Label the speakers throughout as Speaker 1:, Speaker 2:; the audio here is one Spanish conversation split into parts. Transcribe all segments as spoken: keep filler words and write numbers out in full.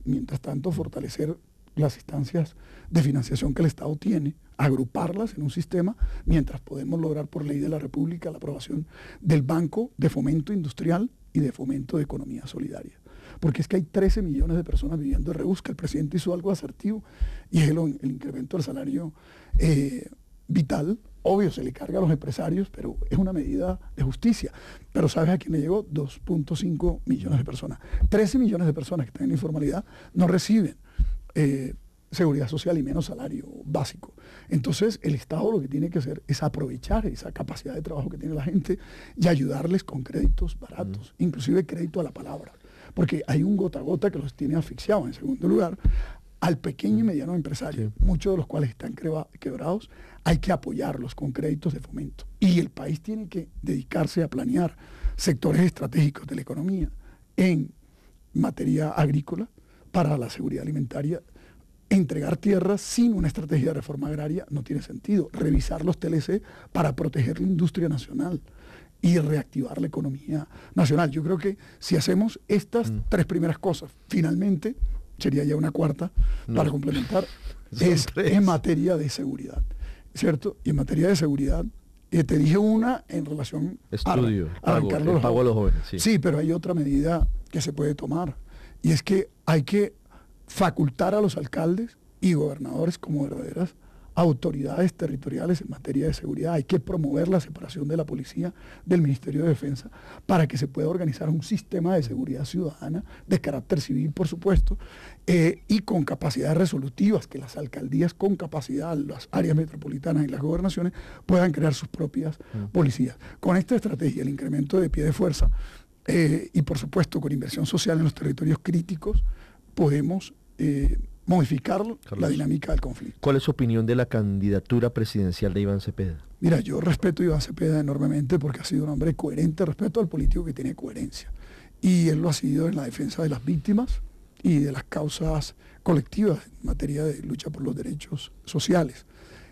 Speaker 1: mientras tanto, fortalecer las instancias de financiación que el Estado tiene, agruparlas en un sistema, mientras podemos lograr por ley de la República la aprobación del Banco de Fomento Industrial y de Fomento de Economía Solidaria. Porque es que hay trece millones de personas viviendo de rebusca. El presidente hizo algo asertivo y es el, el incremento del salario eh, vital. Obvio, se le carga a los empresarios, pero es una medida de justicia. Pero ¿sabes a quién le llegó? dos punto cinco millones de personas. trece millones de personas que están en informalidad no reciben eh, seguridad social y menos salario básico. Entonces, el Estado lo que tiene que hacer es aprovechar esa capacidad de trabajo que tiene la gente y ayudarles con créditos baratos, mm. inclusive crédito a la palabra. Porque hay un gota a gota que los tiene asfixiados. En segundo lugar, al pequeño y mediano empresario, sí. muchos de los cuales están quebrados, hay que apoyarlos con créditos de fomento. Y el país tiene que dedicarse a planear sectores estratégicos de la economía en materia agrícola para la seguridad alimentaria. Entregar tierras sin una estrategia de reforma agraria no tiene sentido. Revisar los T L C para proteger la industria nacional y reactivar la economía nacional. Yo creo que si hacemos estas mm. tres primeras cosas, finalmente, sería ya una cuarta no. para complementar, es tres. En materia de seguridad, ¿cierto? Y en materia de seguridad, eh, te dije una en relación
Speaker 2: Estudio,
Speaker 1: a, a
Speaker 2: pago, el pago a los jóvenes. Sí.
Speaker 1: sí, pero hay otra medida que se puede tomar, y es que hay que facultar a los alcaldes y gobernadores como verdaderas autoridades territoriales en materia de seguridad. Hay que promover la separación de la policía del Ministerio de Defensa para que se pueda organizar un sistema de seguridad ciudadana de carácter civil, por supuesto, eh, y con capacidades resolutivas, que las alcaldías con capacidad, las áreas metropolitanas y las gobernaciones puedan crear sus propias mm. policías. Con esta estrategia, el incremento de pie de fuerza eh, y, por supuesto, con inversión social en los territorios críticos, podemos eh, modificarlo, Carlos, la dinámica del conflicto.
Speaker 2: ¿Cuál es su opinión de la candidatura presidencial de Iván Cepeda?
Speaker 1: Mira, yo respeto a Iván Cepeda enormemente porque ha sido un hombre coherente, respeto al político que tiene coherencia. Y él lo ha sido en la defensa de las víctimas y de las causas colectivas en materia de lucha por los derechos sociales.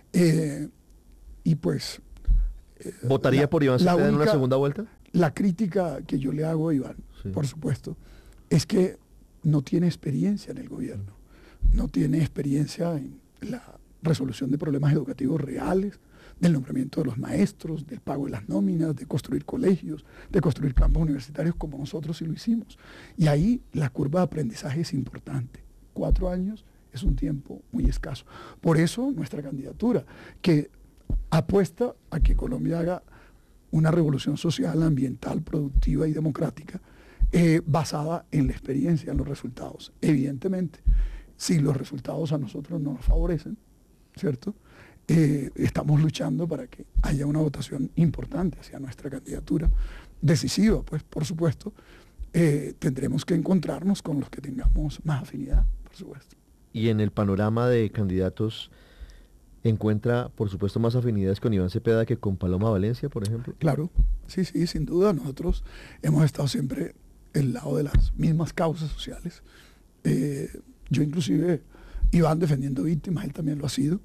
Speaker 1: Eh, y pues...
Speaker 2: Eh, ¿Votaría la, por Iván Cepeda única, en una segunda vuelta?
Speaker 1: La crítica que yo le hago a Iván, sí. por supuesto, es que no tiene experiencia en el gobierno. No tiene experiencia en la resolución de problemas educativos reales, del nombramiento de los maestros, del pago de las nóminas, de construir colegios, de construir campos universitarios como nosotros sí lo hicimos. Y ahí la curva de aprendizaje es importante. Cuatro años es un tiempo muy escaso. Por eso nuestra candidatura, que apuesta a que Colombia haga una revolución social, ambiental, productiva y democrática, eh, basada en la experiencia, en los resultados. Evidentemente, si los resultados a nosotros no nos favorecen, ¿cierto? Eh, estamos luchando para que haya una votación importante hacia nuestra candidatura, decisiva, pues, por supuesto. Eh, tendremos que encontrarnos con los que tengamos más afinidad, por supuesto.
Speaker 2: Y en el panorama de candidatos, ¿encuentra, por supuesto, más afinidades con Iván Cepeda que con Paloma Valencia, por ejemplo?
Speaker 1: Claro, sí, sí, sin duda. Nosotros hemos estado siempre del lado de las mismas causas sociales. Eh, Yo inclusive, Iván defendiendo víctimas, él también lo ha sido.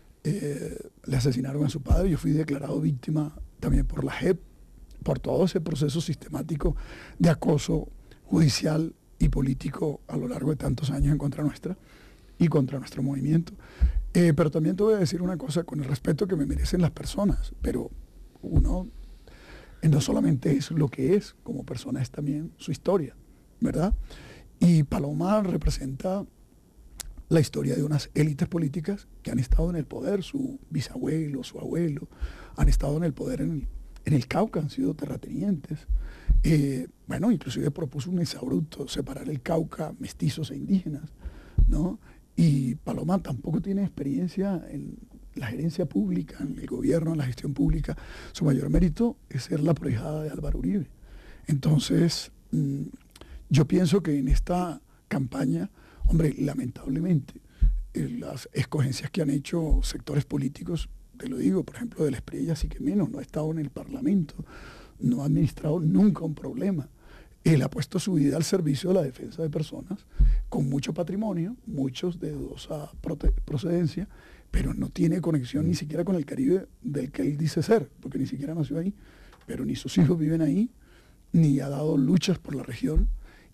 Speaker 1: Eh, le asesinaron a su padre, yo fui declarado víctima también por la J E P, por todo ese proceso sistemático de acoso judicial y político a lo largo de tantos años en contra nuestra y contra nuestro movimiento. Eh, pero también te voy a decir una cosa, con el respeto que me merecen las personas, pero uno eh, no solamente es lo que es como persona, es también su historia, ¿verdad? Y Paloma representa la historia de unas élites políticas que han estado en el poder, su bisabuelo, su abuelo, han estado en el poder en el, en el Cauca, han sido terratenientes. Eh, bueno, inclusive propuso un exabrupto, separar el Cauca, mestizos e indígenas, ¿no? Y Paloma tampoco tiene experiencia en la gerencia pública, en el gobierno, en la gestión pública. Su mayor mérito es ser la prohijada de Álvaro Uribe. Entonces, mmm, yo pienso que en esta campaña, hombre, lamentablemente, eh, las escogencias que han hecho sectores políticos, te lo digo, por ejemplo, de la Espriella, sí que menos, no ha estado en el Parlamento, no ha administrado nunca un problema. Él ha puesto su vida al servicio de la defensa de personas con mucho patrimonio, muchos de dudosa procedencia, pero no tiene conexión ni siquiera con el Caribe del que él dice ser, porque ni siquiera nació ahí, pero ni sus hijos viven ahí, ni ha dado luchas por la región.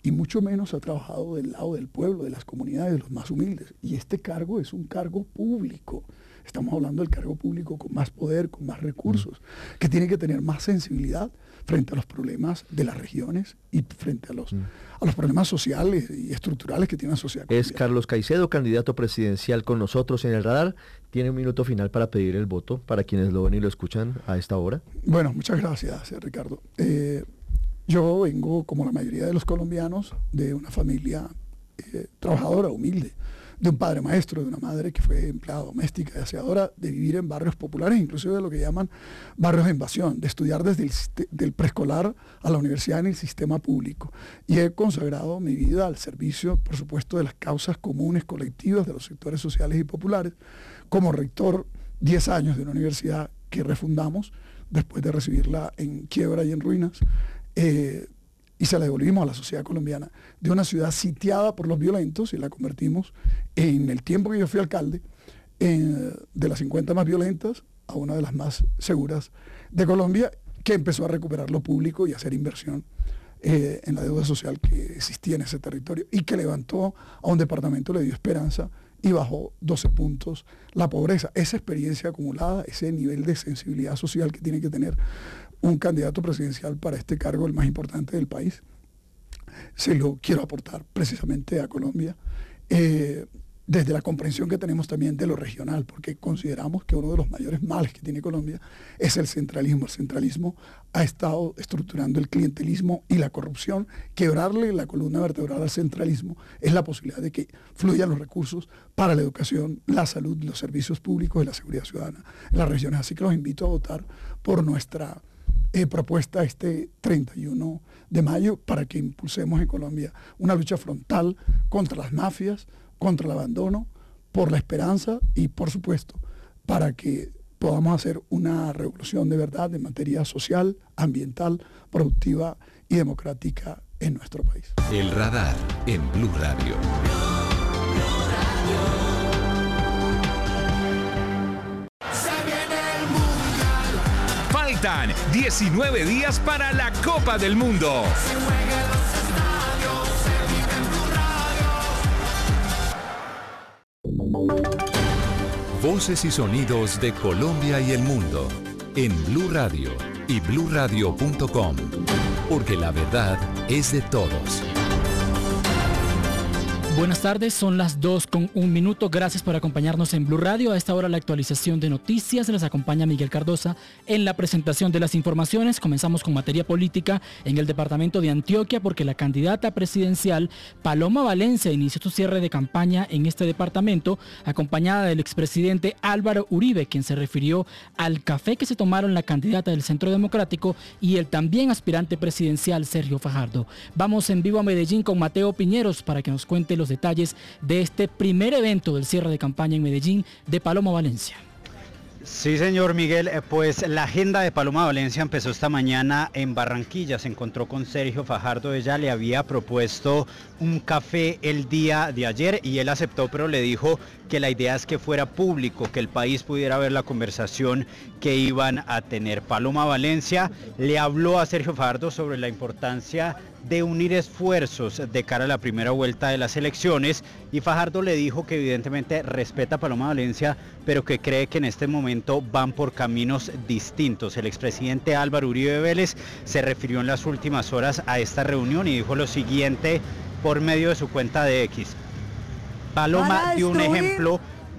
Speaker 1: y mucho menos ha trabajado del lado del pueblo, de las comunidades, de los más humildes. Y este cargo es un cargo público. Estamos hablando del cargo público con más poder, con más recursos, mm. que tiene que tener más sensibilidad frente a los problemas de las regiones y frente a los, mm. a los problemas sociales y estructurales que tiene la sociedad colombiana.
Speaker 2: Es Carlos Caicedo, candidato presidencial con nosotros en el radar. Tiene un minuto final para pedir el voto para quienes lo ven y lo escuchan a esta hora.
Speaker 1: Bueno, muchas gracias, Ricardo. Eh, yo vengo, como la mayoría de los colombianos, de una familia eh, trabajadora, humilde, de un padre maestro, de una madre que fue empleada doméstica y aseadora, de vivir en barrios populares, inclusive de lo que llaman barrios de invasión, de estudiar desde el del preescolar a la universidad en el sistema público. Y he consagrado mi vida al servicio, por supuesto, de las causas comunes, colectivas, de los sectores sociales y populares. Como rector, diez años de una universidad que refundamos, después de recibirla en quiebra y en ruinas, eh, y se la devolvimos a la sociedad colombiana, de una ciudad sitiada por los violentos, y la convertimos en el tiempo que yo fui alcalde, en, de las cincuenta más violentas a una de las más seguras de Colombia, que empezó a recuperar lo público y a hacer inversión eh, en la deuda social que existía en ese territorio, y que levantó a un departamento, le dio esperanza y bajó doce puntos la pobreza. Esa experiencia acumulada, ese nivel de sensibilidad social que tiene que tener un candidato presidencial para este cargo, el más importante del país, se lo quiero aportar precisamente a Colombia, eh, desde la comprensión que tenemos también de lo regional, porque consideramos que uno de los mayores males que tiene Colombia es el centralismo. El centralismo ha estado estructurando el clientelismo y la corrupción. Quebrarle la columna vertebral al centralismo es la posibilidad de que fluyan los recursos para la educación, la salud, los servicios públicos y la seguridad ciudadana en las regiones. Así que los invito a votar por nuestra Eh, propuesta este treinta y uno de mayo para que impulsemos en Colombia una lucha frontal contra las mafias, contra el abandono, por la esperanza y, por supuesto, para que podamos hacer una revolución de verdad en materia social, ambiental, productiva y democrática en nuestro país.
Speaker 3: El radar en Blue Radio.
Speaker 4: Faltan diecinueve días para la Copa del Mundo.
Speaker 3: Voces y sonidos de Colombia y el mundo en Blue Radio y blue radio punto com, porque la verdad es de todos.
Speaker 5: Buenas tardes, son las dos con un minuto. Gracias por acompañarnos en Blue Radio. A esta hora la actualización de noticias. Les acompaña Miguel Cardosa en la presentación de las informaciones. Comenzamos con materia política en el departamento de Antioquia, porque la candidata presidencial Paloma Valencia inició su cierre de campaña en este departamento, acompañada del expresidente Álvaro Uribe, quien se refirió al café que se tomaron la candidata del Centro Democrático y el también aspirante presidencial Sergio Fajardo. Vamos en vivo a Medellín con Mateo Piñeros para que nos cuente los detalles de este primer evento del cierre de campaña en Medellín de Paloma Valencia.
Speaker 6: Sí, señor Miguel, pues la agenda de Paloma Valencia empezó esta mañana en Barranquilla. Se encontró con Sergio Fajardo. Ella le había propuesto un café el día de ayer y él aceptó, pero le dijo que la idea es que fuera público, que el país pudiera ver la conversación que iban a tener. Paloma Valencia le habló a Sergio Fajardo sobre la importancia de unir esfuerzos de cara a la primera vuelta de las elecciones, y Fajardo le dijo que evidentemente respeta a Paloma Valencia, pero que cree que en este momento van por caminos distintos. El expresidente Álvaro Uribe Vélez se refirió en las últimas horas a esta reunión y dijo lo siguiente por medio de su cuenta de X. Paloma dio un ejemplo,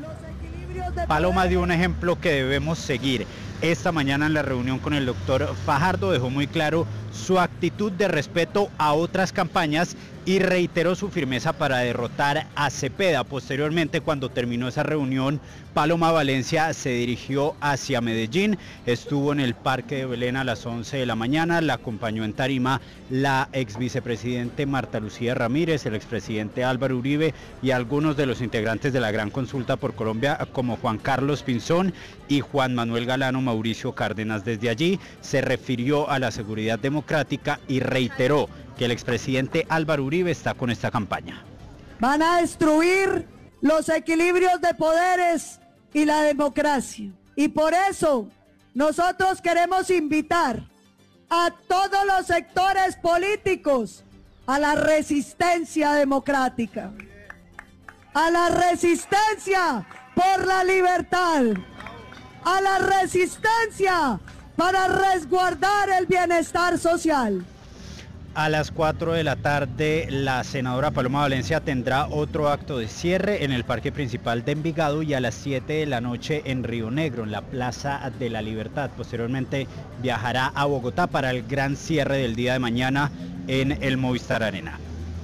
Speaker 6: Paloma dio un ejemplo que debemos seguir. Esta mañana en la reunión con el doctor Fajardo dejó muy claro su actitud de respeto a otras campañas y reiteró su firmeza para derrotar a Cepeda. Posteriormente, cuando terminó esa reunión, Paloma Valencia se dirigió hacia Medellín, estuvo en el Parque de Belén a las once de la mañana, la acompañó en tarima la ex vicepresidente Marta Lucía Ramírez, el expresidente Álvaro Uribe y algunos de los integrantes de la Gran Consulta por Colombia, como Juan Carlos Pinzón y Juan Manuel Galano Mauricio Cárdenas. Desde allí se refirió a la seguridad democrática y reiteró que el expresidente Álvaro Uribe está con esta campaña.
Speaker 7: Van a destruir los equilibrios de poderes y la democracia. Y por eso nosotros queremos invitar a todos los sectores políticos a la resistencia democrática, a la resistencia por la libertad, a la resistencia para resguardar el bienestar social.
Speaker 6: A las cuatro de la tarde, la senadora Paloma Valencia tendrá otro acto de cierre en el parque principal de Envigado y a las siete de la noche en Río Negro, en la Plaza de la Libertad. Posteriormente viajará a Bogotá para el gran cierre del día de mañana en el Movistar Arena.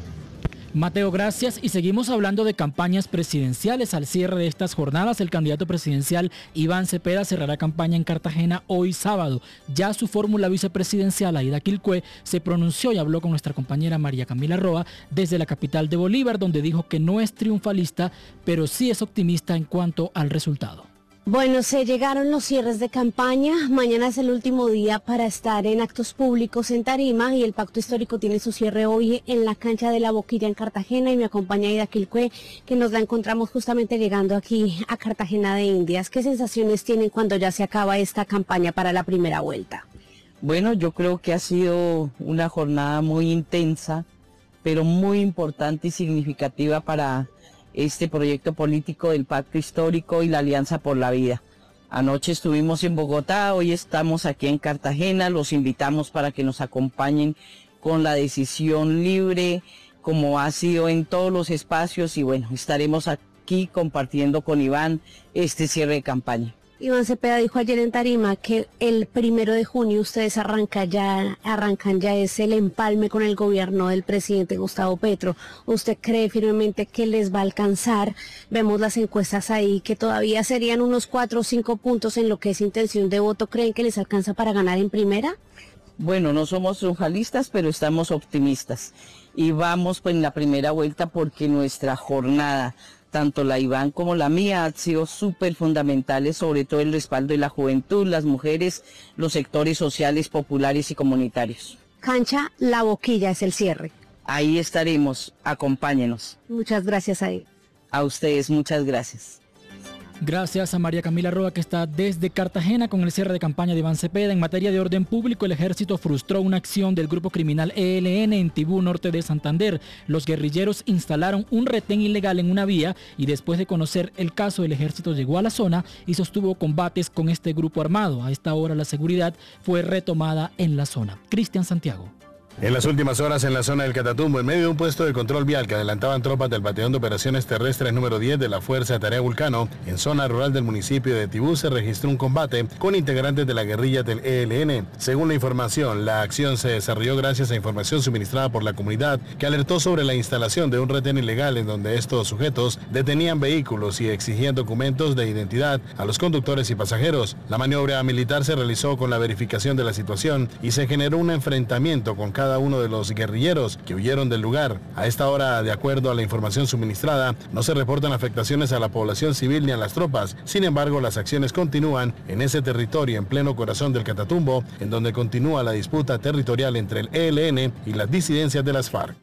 Speaker 5: Mateo, gracias. Y seguimos hablando de campañas presidenciales. Al cierre de estas jornadas, el candidato presidencial Iván Cepeda cerrará campaña en Cartagena hoy sábado. Ya su fórmula vicepresidencial, Aida Quilcue, se pronunció y habló con nuestra compañera María Camila Roa desde la capital de Bolívar, donde dijo que no es triunfalista, pero sí es optimista en cuanto al resultado.
Speaker 8: Bueno, se llegaron los cierres de campaña. Mañana es el último día para estar en actos públicos en Tarima y el Pacto Histórico tiene su cierre hoy en la cancha de La Boquilla en Cartagena y me acompaña Aida Quilcue, que nos la encontramos justamente llegando aquí a Cartagena de Indias. ¿Qué sensaciones tienen cuando ya se acaba esta campaña para la primera vuelta?
Speaker 9: Bueno, yo creo que ha sido una jornada muy intensa, pero muy importante y significativa para este proyecto político del Pacto Histórico y la Alianza por la Vida. Anoche estuvimos en Bogotá, hoy estamos aquí en Cartagena, los invitamos para que nos acompañen con la decisión libre, como ha sido en todos los espacios, y bueno, estaremos aquí compartiendo con Iván este cierre de campaña.
Speaker 8: Iván Cepeda dijo ayer en Tarima que el primero de junio ustedes arrancan ya, arrancan ya es el empalme con el gobierno del presidente Gustavo Petro. ¿Usted cree firmemente que les va a alcanzar? Vemos las encuestas ahí que todavía serían unos cuatro o cinco puntos en lo que es intención de voto. ¿Creen que les alcanza para ganar en primera?
Speaker 9: Bueno, no somos triunfalistas, pero estamos optimistas. Y vamos pues en la primera vuelta porque nuestra jornada, tanto la Iván como la mía, han sido súper fundamentales, sobre todo el respaldo de la juventud, las mujeres, los sectores sociales, populares y comunitarios.
Speaker 8: Cancha La Boquilla es el cierre.
Speaker 9: Ahí estaremos, acompáñenos.
Speaker 8: Muchas gracias a él.
Speaker 9: A ustedes, muchas gracias.
Speaker 5: Gracias a María Camila Roa, que está desde Cartagena con el cierre de campaña de Iván Cepeda. En materia de orden público, el ejército frustró una acción del grupo criminal E L N en Tibú, norte de Santander. Los guerrilleros instalaron un retén ilegal en una vía y después de conocer el caso, el ejército llegó a la zona y sostuvo combates con este grupo armado. A esta hora la seguridad fue retomada en la zona. Cristian Santiago.
Speaker 10: En las últimas horas en la zona del Catatumbo, en medio de un puesto de control vial que adelantaban tropas del Batallón de Operaciones Terrestres número diez de la Fuerza de Tarea Vulcano, en zona rural del municipio de Tibú se registró un combate con integrantes de la guerrilla del E L N. Según la información, la acción se desarrolló gracias a información suministrada por la comunidad que alertó sobre la instalación de un retén ilegal en donde estos sujetos detenían vehículos y exigían documentos de identidad a los conductores y pasajeros. La maniobra militar se realizó con la verificación de la situación y se generó un enfrentamiento con cada uno de los guerrilleros que huyeron del lugar. A esta hora, de acuerdo a la información suministrada, no se reportan afectaciones a la población civil ni a las tropas. Sin embargo, las acciones continúan en ese territorio en pleno corazón del Catatumbo, en donde continúa la disputa territorial entre el E L N y las disidencias de las FARC.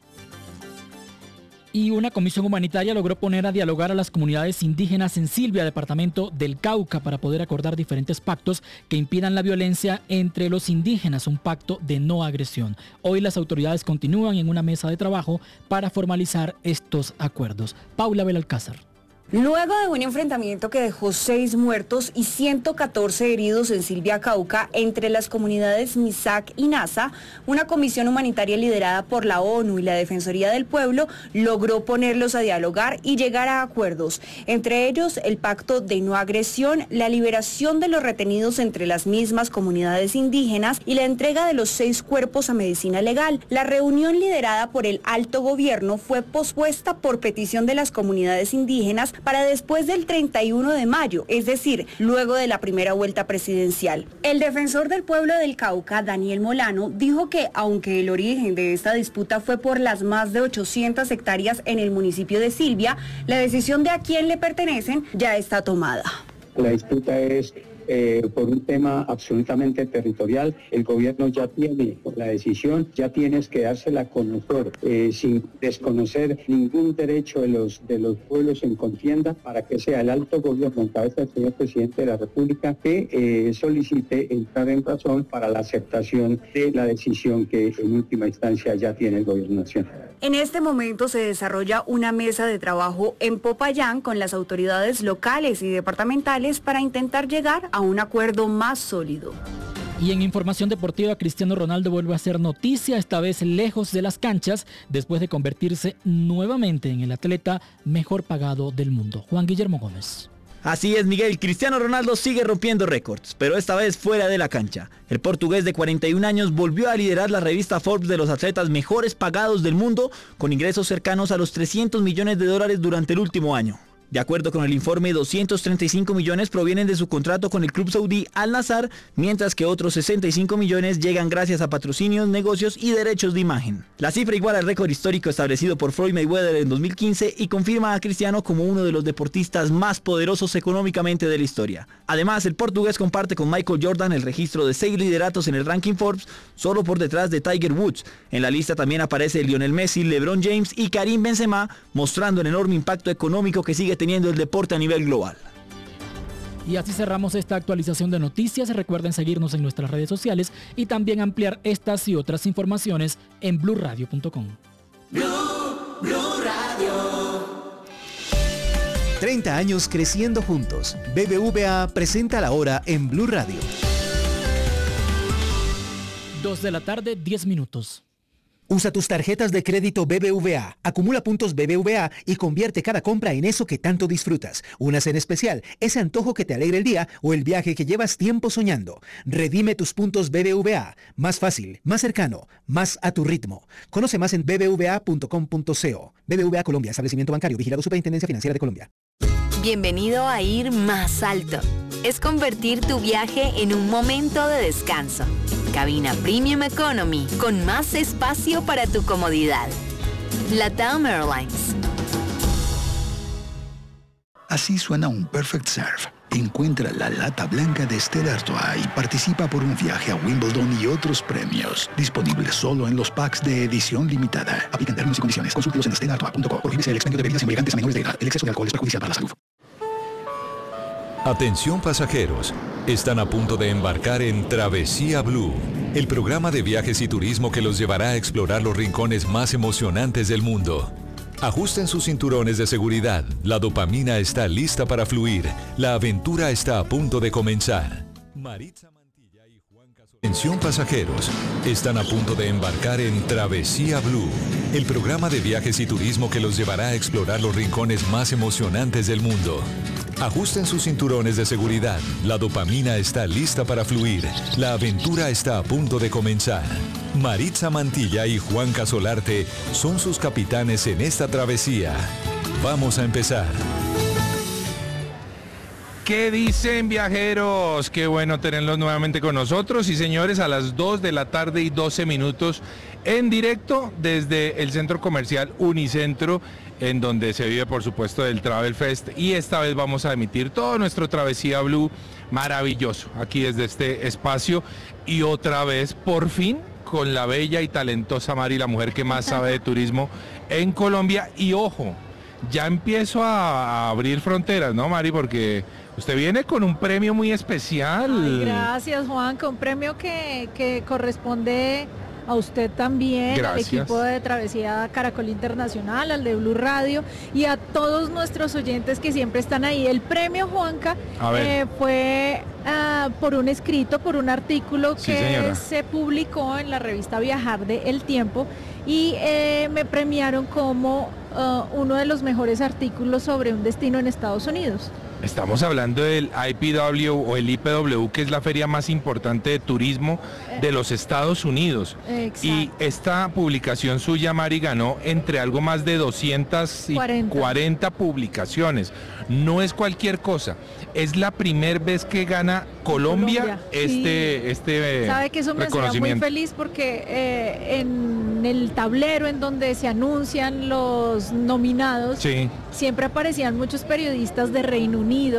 Speaker 5: Y una comisión humanitaria logró poner a dialogar a las comunidades indígenas en Silvia, departamento del Cauca, para poder acordar diferentes pactos que impidan la violencia entre los indígenas, un pacto de no agresión. Hoy las autoridades continúan en una mesa de trabajo para formalizar estos acuerdos. Paula Belalcázar.
Speaker 11: Luego de un enfrentamiento que dejó seis muertos y ciento catorce heridos en Silvia, Cauca, entre las comunidades Misak y Nasa, una comisión humanitaria liderada por la ONU y la Defensoría del Pueblo logró ponerlos a dialogar y llegar a acuerdos, entre ellos el pacto de no agresión, la liberación de los retenidos entre las mismas comunidades indígenas y la entrega de los seis cuerpos a medicina legal. La reunión liderada por el alto gobierno fue pospuesta por petición de las comunidades indígenas para después del treinta y uno de mayo, es decir, luego de la primera vuelta presidencial. El defensor del pueblo del Cauca, Daniel Molano, dijo que aunque el origen de esta disputa fue por las más de ochocientas hectáreas en el municipio de Silvia, la decisión de a quién le pertenecen ya está tomada.
Speaker 12: La disputa es eh, por un tema absolutamente territorial. El gobierno ya tiene la decisión, ya tienes que dársela a conocer, eh, sin desconocer ningún derecho de los, de los pueblos en contienda, para que sea el alto gobierno en cabeza del señor presidente de la República que eh, solicite entrar en razón para la aceptación de la decisión que en última instancia ya tiene el gobierno nacional.
Speaker 11: En este momento se desarrolla una mesa de trabajo en Popayán con las autoridades locales y departamentales para intentar llegar a un acuerdo más sólido.
Speaker 5: Y en información deportiva, Cristiano Ronaldo vuelve a hacer noticia, esta vez lejos de las canchas, después de convertirse nuevamente en el atleta mejor pagado del mundo. Juan Guillermo Gómez.
Speaker 13: Así es, Miguel, Cristiano Ronaldo sigue rompiendo récords, pero esta vez fuera de la cancha. El portugués de cuarenta y un años volvió a liderar la revista Forbes de los atletas mejores pagados del mundo, con ingresos cercanos a los trescientos millones de dólares durante el último año. De acuerdo con el informe, doscientos treinta y cinco millones provienen de su contrato con el club saudí Al Nassr, mientras que otros sesenta y cinco millones llegan gracias a patrocinios, negocios y derechos de imagen. La cifra iguala al récord histórico establecido por Floyd Mayweather en dos mil quince y confirma a Cristiano como uno de los deportistas más poderosos económicamente de la historia. Además, el portugués comparte con Michael Jordan el registro de seis lideratos en el ranking Forbes, solo por detrás de Tiger Woods. En la lista también aparece Lionel Messi, LeBron James y Karim Benzema, mostrando el enorme impacto económico que sigue teniendo el deporte a nivel global.
Speaker 5: Y así cerramos esta actualización de noticias. Recuerden seguirnos en nuestras redes sociales y también ampliar estas y otras informaciones en blue radio punto com.
Speaker 14: Blue, Blue Radio.
Speaker 15: treinta años creciendo juntos. B B V A presenta la hora en Blue Radio.
Speaker 5: dos de la tarde, diez minutos.
Speaker 15: Usa tus tarjetas de crédito B B V A, acumula puntos B B V A y convierte cada compra en eso que tanto disfrutas. Una cena especial, ese antojo que te alegra el día o el viaje que llevas tiempo soñando. Redime tus puntos B B V A. Más fácil, más cercano, más a tu ritmo. Conoce más en b b v a punto com punto co. B B V A Colombia, establecimiento bancario, vigilado Superintendencia Financiera de Colombia.
Speaker 16: Bienvenido a ir más alto. Es convertir tu viaje en un momento de descanso. Cabina Premium Economy con más espacio para tu comodidad. LATAM Airlines.
Speaker 17: Así suena un Perfect Serve. Encuentra la lata blanca de Stella Artois y participa por un viaje a Wimbledon y otros premios. Disponible solo en los packs de edición limitada. Aplican términos y condiciones. Consúltelos en stella artois punto com. Prohíbese el expendio de bebidas embriagantes a menores de edad. El exceso de alcohol es perjudicial para la salud.
Speaker 3: Atención pasajeros, están a punto de embarcar en Travesía Blue, el programa de viajes y turismo que los llevará a explorar los rincones más emocionantes del mundo. Ajusten sus cinturones de seguridad, la dopamina está lista para fluir, la aventura está a punto de comenzar. Maritza Mantilla y Juan Casolarte. Atención pasajeros, están a punto de embarcar en Travesía Blue, el programa de viajes y turismo que los llevará a explorar los rincones más emocionantes del mundo. Ajusten sus cinturones de seguridad, la dopamina está lista para fluir, la aventura está a punto de comenzar. Maritza Mantilla y Juan Casolarte son sus capitanes en esta travesía. Vamos a empezar.
Speaker 4: ¿Qué dicen, viajeros? Qué bueno tenerlos nuevamente con nosotros. Y señores, a las dos de la tarde y doce minutos en directo desde el centro comercial Unicentro, en donde se vive, por supuesto, del Travel Fest. Y esta vez vamos a emitir todo nuestro Travesía Blue maravilloso aquí desde este espacio. Y otra vez, por fin, con la bella y talentosa Mari, la mujer que más sabe de turismo en Colombia. Y ojo, ya empiezo a, a abrir fronteras, ¿no, Mari? Porque usted viene con un premio muy especial.
Speaker 18: Ay, gracias, Juan, con un premio que, que corresponde a usted también,
Speaker 4: gracias.
Speaker 18: Al equipo de Travesía Caracol Internacional, al de Blue Radio y a todos nuestros oyentes que siempre están ahí. El premio, Juanca, eh, fue uh, por un escrito, por un artículo
Speaker 4: sí,
Speaker 18: que
Speaker 4: señora.
Speaker 18: se publicó en la revista Viajar de El Tiempo y eh, me premiaron como uh, uno de los mejores artículos sobre un destino en Estados Unidos.
Speaker 4: Estamos hablando del I P W o el I P W, que es la feria más importante de turismo de los Estados Unidos.
Speaker 18: Exacto.
Speaker 4: Y esta publicación suya, Mari, ganó entre algo más de doscientas cuarenta publicaciones. No es cualquier cosa. Es la primera vez que gana Colombia, Colombia. este, sí. este
Speaker 18: Sabe que eso me hacía muy feliz porque eh, en el tablero en donde se anuncian los nominados,
Speaker 4: sí.
Speaker 18: siempre aparecían muchos periodistas de Reino Unido,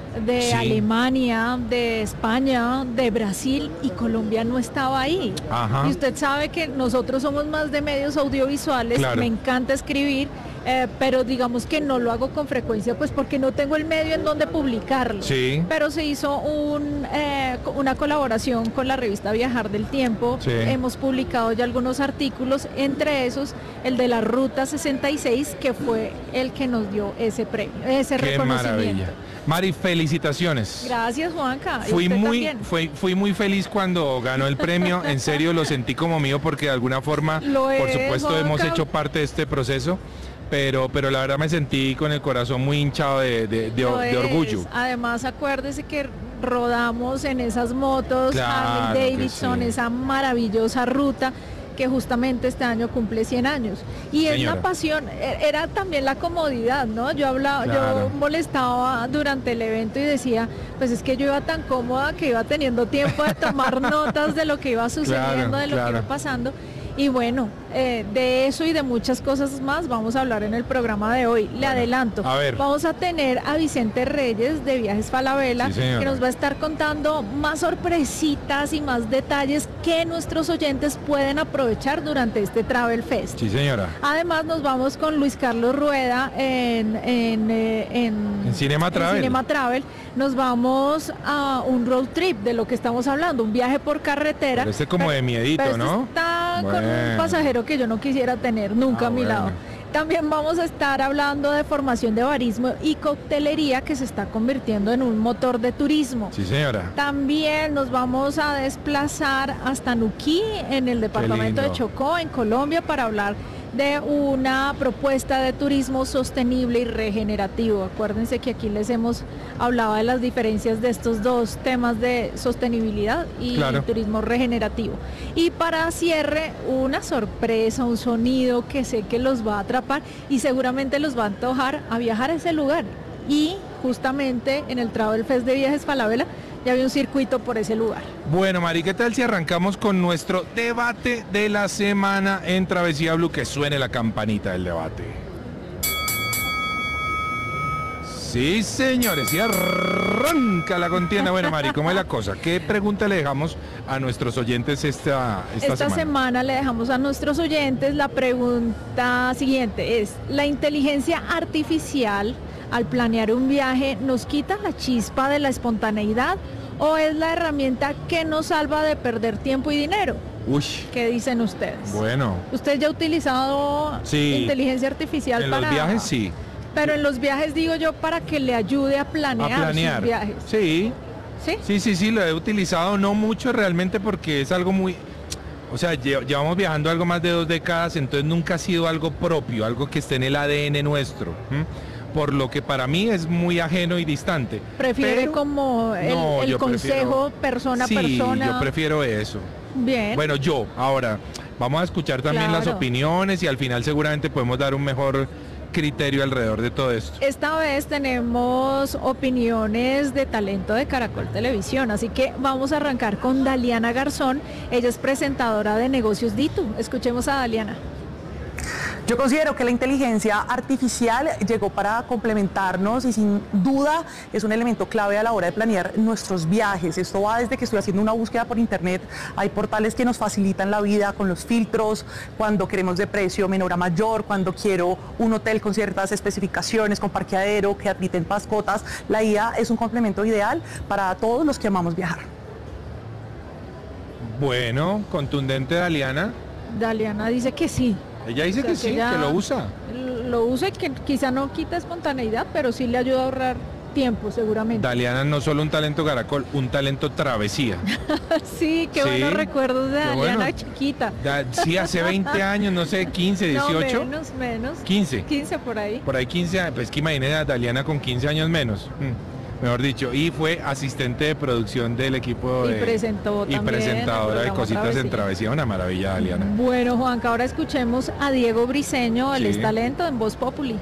Speaker 18: de
Speaker 4: Sí.
Speaker 18: Alemania, de España, de Brasil, y Colombia no estaba ahí.
Speaker 4: Ajá.
Speaker 18: Y usted sabe que nosotros somos más de medios audiovisuales,
Speaker 4: Claro.
Speaker 18: me encanta escribir, eh, pero digamos que no lo hago con frecuencia, pues porque no tengo el medio en donde publicarlo.
Speaker 4: Sí.
Speaker 18: Pero se hizo un, eh, una colaboración con la revista Viajar del Tiempo.
Speaker 4: Sí.
Speaker 18: Hemos publicado ya algunos artículos, entre esos el de la Ruta sesenta y seis, que fue el que nos dio ese premio, ese
Speaker 4: Qué
Speaker 18: reconocimiento.
Speaker 4: maravilla. Mari, felicitaciones.
Speaker 18: Gracias, Juanca. Y
Speaker 4: Fui
Speaker 18: usted
Speaker 4: muy,
Speaker 18: también.
Speaker 4: fui, fui muy feliz cuando ganó el premio, en serio lo sentí como mío porque de alguna forma,
Speaker 18: Lo
Speaker 4: por
Speaker 18: es,
Speaker 4: supuesto, hemos
Speaker 18: Juanca.
Speaker 4: hecho parte de este proceso, pero, pero la verdad me sentí con el corazón muy hinchado de, de- de-
Speaker 18: Lo
Speaker 4: de
Speaker 18: es.
Speaker 4: orgullo.
Speaker 18: Además, acuérdese que rodamos en esas motos
Speaker 4: Claro
Speaker 18: Harley
Speaker 4: que
Speaker 18: Davidson,
Speaker 4: sí.
Speaker 18: esa maravillosa ruta que justamente este año cumple cien años. Y es
Speaker 4: Señora.
Speaker 18: la pasión, e- era también la comodidad, ¿no? Yo hablaba,
Speaker 4: Claro.
Speaker 18: yo molestaba durante el evento y decía, pues es que yo iba tan cómoda que iba teniendo tiempo de tomar notas de lo que iba sucediendo,
Speaker 4: Claro,
Speaker 18: de lo
Speaker 4: claro.
Speaker 18: que iba pasando. Y bueno, eh, de eso y de muchas cosas más vamos a hablar en el programa de hoy. Le adelanto,
Speaker 4: a ver.
Speaker 18: vamos a tener a Vicente Reyes de Viajes Falabella,
Speaker 4: Sí, señora.
Speaker 18: que nos va a estar contando más sorpresitas y más detalles que nuestros oyentes pueden aprovechar durante este Travel Fest.
Speaker 4: Sí, señora.
Speaker 18: Además nos vamos con Luis Carlos Rueda en, en, eh, en-
Speaker 4: En Cinema
Speaker 18: en
Speaker 4: Travel.
Speaker 18: Cinema Travel. Nos vamos a un road trip, de lo que estamos hablando, un viaje por carretera.
Speaker 4: Pero este como de miedito,
Speaker 18: Pero este
Speaker 4: ¿no?
Speaker 18: está con un
Speaker 4: Bueno.
Speaker 18: pasajero que yo no quisiera tener nunca
Speaker 4: Ah,
Speaker 18: a mi
Speaker 4: bueno.
Speaker 18: lado. También vamos a estar hablando de formación de barismo y coctelería, que se está convirtiendo en un motor de turismo.
Speaker 4: Sí, señora.
Speaker 18: También nos vamos a desplazar hasta Nuquí, en el departamento de
Speaker 4: lindo.
Speaker 18: Chocó, en Colombia, para hablar de una propuesta de turismo sostenible y regenerativo. Acuérdense que aquí les hemos hablado de las diferencias de estos dos temas de sostenibilidad y
Speaker 4: Claro.
Speaker 18: turismo regenerativo. Y para cierre, una sorpresa, un sonido que sé que los va a atrapar y seguramente los va a antojar a viajar a ese lugar. Y justamente en el Travel Fest de Viajes Falabella ya había un circuito por ese lugar.
Speaker 4: Bueno, Mari, ¿qué tal si arrancamos con nuestro debate de la semana en Travesía Blue? Que suene la campanita del debate. Sí, señores, y arranca la contienda. Bueno, Mari, ¿cómo es la cosa? ¿Qué pregunta le dejamos a nuestros oyentes esta, esta,
Speaker 18: Esta,
Speaker 4: semana?
Speaker 18: semana le dejamos a nuestros oyentes la pregunta siguiente. Es, ¿la inteligencia artificial al planear un viaje nos quita la chispa de la espontaneidad o es la herramienta que nos salva de perder tiempo y dinero?
Speaker 4: Uy,
Speaker 18: ¿Qué dicen ustedes?
Speaker 4: bueno.
Speaker 18: ¿Usted ya ha utilizado
Speaker 4: Sí.
Speaker 18: inteligencia artificial
Speaker 4: En
Speaker 18: para...?
Speaker 4: los viajes sí.
Speaker 18: Pero en los viajes digo yo para que le ayude a planear,
Speaker 4: A planear.
Speaker 18: sus viajes.
Speaker 4: Sí.
Speaker 18: ¿Sí?
Speaker 4: Sí, sí, sí, lo he utilizado, no mucho realmente porque es algo muy... O sea, lle- llevamos viajando algo más de dos décadas, entonces nunca ha sido algo propio, algo que esté en el A D N nuestro. ¿m? Por lo que para mí es muy ajeno y distante.
Speaker 18: Prefiere
Speaker 4: Pero-
Speaker 18: como el,
Speaker 4: No,
Speaker 18: el
Speaker 4: yo
Speaker 18: consejo
Speaker 4: prefiero-
Speaker 18: persona a
Speaker 4: sí,
Speaker 18: persona.
Speaker 4: yo prefiero eso.
Speaker 18: Bien.
Speaker 4: Bueno, yo, ahora, vamos a escuchar también las
Speaker 18: Claro.
Speaker 4: opiniones y al final seguramente podemos dar un mejor criterio alrededor de todo esto.
Speaker 18: Esta vez tenemos opiniones de talento de Caracol Televisión, así que vamos a arrancar con Daliana Garzón. Ella es presentadora de Negocios Ditu. Escuchemos a Daliana.
Speaker 19: Yo considero que la inteligencia artificial llegó para complementarnos y sin duda es un elemento clave a la hora de planear nuestros viajes. Esto va desde que estoy haciendo una búsqueda por internet. Hay portales que nos facilitan la vida con los filtros, cuando queremos de precio menor a mayor, cuando quiero un hotel con ciertas especificaciones, con parqueadero, que admiten mascotas. La I A es un complemento ideal para todos los que amamos viajar.
Speaker 4: Bueno, contundente Daliana.
Speaker 18: Daliana dice que sí.
Speaker 4: Ella dice
Speaker 18: O sea,
Speaker 4: que sí,
Speaker 18: ella
Speaker 4: que lo usa.
Speaker 18: Lo usa y que quizá no quita espontaneidad, pero sí le ayuda a ahorrar tiempo seguramente.
Speaker 4: Daliana no solo un talento Caracol, un talento travesía.
Speaker 18: Sí, qué
Speaker 4: Sí,
Speaker 18: buenos recuerdos de
Speaker 4: qué
Speaker 18: Daliana
Speaker 4: bueno.
Speaker 18: chiquita.
Speaker 4: Da- sí, hace veinte años, no sé, quince, dieciocho.
Speaker 18: No, menos, menos.
Speaker 4: quince.
Speaker 18: quince por ahí.
Speaker 4: Por ahí quince años, pues que imagínate a Daliana con quince años menos. Mm, mejor dicho, y fue asistente de producción del equipo
Speaker 18: Y
Speaker 4: de,
Speaker 18: presentó
Speaker 4: y
Speaker 18: también el
Speaker 4: presentadora de
Speaker 18: programa
Speaker 4: Cositas en
Speaker 18: Travesía.
Speaker 4: Travesía, una maravilla Daliana.
Speaker 18: Bueno, Juanca, ahora escuchemos a Diego Briseño, el
Speaker 4: Sí.
Speaker 18: es talento en Voz Populi.